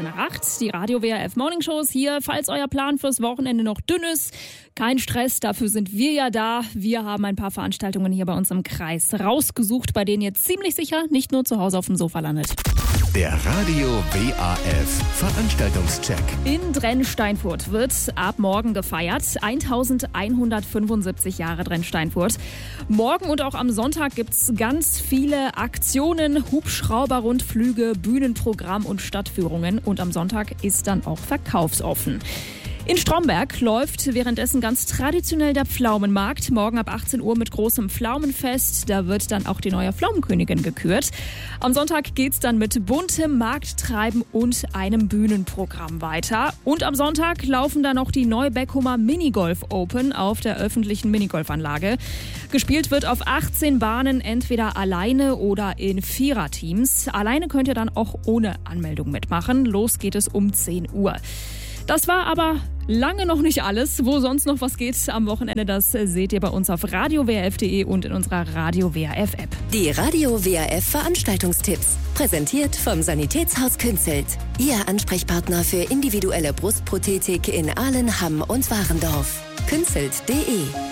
7:15. Die Radio WRF Morning Shows hier. Falls euer Plan fürs Wochenende noch dünn ist, kein Stress, dafür sind wir ja da. Wir haben ein paar Veranstaltungen hier bei uns im Kreis rausgesucht, bei denen ihr ziemlich sicher nicht nur zu Hause auf dem Sofa landet. Der Radio WAF Veranstaltungscheck. In Drenn-Steinfurt wird ab morgen gefeiert. 1175 Jahre Drenn-Steinfurt. Morgen und auch am Sonntag gibt's ganz viele Aktionen, Hubschrauber-Rundflüge, Bühnenprogramm und Stadtführungen. Und am Sonntag ist dann auch verkaufsoffen. In Stromberg läuft währenddessen ganz traditionell der Pflaumenmarkt. Morgen ab 18 Uhr mit großem Pflaumenfest. Da wird dann auch die neue Pflaumenkönigin gekürt. Am Sonntag geht's dann mit buntem Markttreiben und einem Bühnenprogramm weiter. Und am Sonntag laufen dann noch die Neubeckumer Minigolf Open auf der öffentlichen Minigolfanlage. Gespielt wird auf 18 Bahnen, entweder alleine oder in Viererteams. Alleine könnt ihr dann auch ohne Anmeldung mitmachen. Los geht es um 10 Uhr. Das war aber lange noch nicht alles. Wo sonst noch was geht am Wochenende, das seht ihr bei uns auf radiowrf.de und in unserer Radio WRF App. Die Radio WRF Veranstaltungstipps. Präsentiert vom Sanitätshaus Künzelt. Ihr Ansprechpartner für individuelle Brustprothetik in Ahlen, Hamm und Warendorf. Künzelt.de